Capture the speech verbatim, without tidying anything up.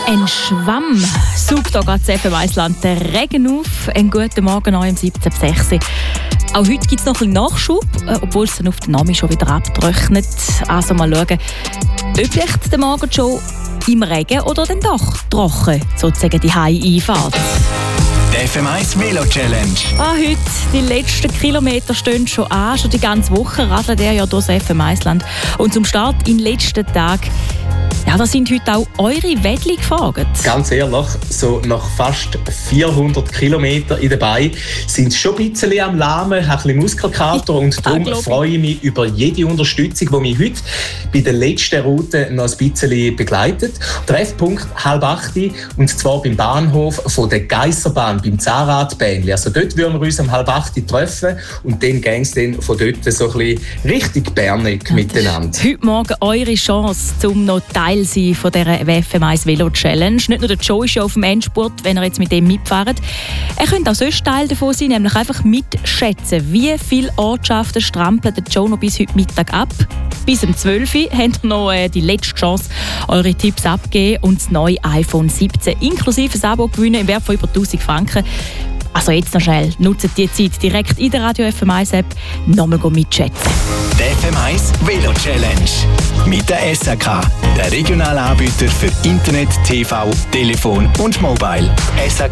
Ein Schwamm saugt hier gerade das F M eins Land den Regen auf. Einen guten Morgen euch um siebzehn Uhr sechs. Auch heute gibt es noch ein bisschen Nachschub, obwohl es dann auf den Namen schon wieder abtrocknet. Also mal schauen, ob vielleicht der Morgen schon im Regen oder dann doch trocken sozusagen die Heim einfahrt. Die F M eins Velo Challenge. Ah, heute, die letzten Kilometer stehen schon an. Schon die ganze Woche radelt er ja durch das F M eins Land. Und zum Start in den letzten Tagen, ja, da sind heute auch eure Wettli gefragt. Ganz ehrlich, so nach fast vierhundert Kilometern in der Beine sind sie schon ein bisschen am Lahmen, haben ein bisschen Muskelkater und darum Ah, freue ich mich über jede Unterstützung, die mich heute bei der letzten Route noch ein bisschen begleitet. Treffpunkt halb acht und zwar beim Bahnhof von der Geisserbahn, beim Zahnradbähnli. Also dort würden wir uns um halb acht treffen und dann gehen es dann von dort so ein bisschen richtig bernig miteinander. Heute Morgen eure Chance, um noch Teil zu sein von dieser F M eins Velo Challenge. Nicht nur der Joe ist ja auf dem Endspurt, wenn ihr jetzt mit dem mitfahrt. Er könnte auch sonst Teil davon sein, nämlich einfach mitschätzen, wie viele Ortschaften strampelt der Joe noch bis heute Mittag ab. Bis um zwölf Uhr habt ihr noch äh, die letzte Chance, eure Tipps abzugeben und das neue iPhone siebzehn inklusive ein Abo gewinnen im Wert von über tausend Franken. Also jetzt noch schnell, nutzt die Zeit direkt in der Radio F M eins App nochmal mitschätzen. Die F M eins Velo Challenge. Mit der S A K, der regionalen Anbieter für Internet, T V, Telefon und Mobile. S A K